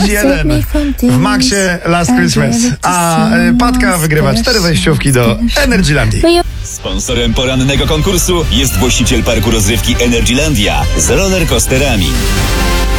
jeden w Maxie Last Christmas, a Patka wygrywa 4 wejściówki do Energylandii. Sponsorem porannego konkursu jest właściciel parku rozrywki Energylandia z rollercoasterami.